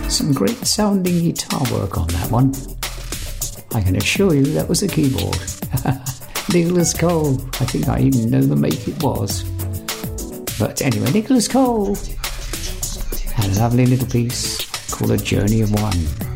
Some great sounding guitar work on that one. I can assure you that was a keyboard. Nicholas Cole. I think I even know the make it was. But anyway, Nicholas Cole had a lovely little piece called A Journey of One.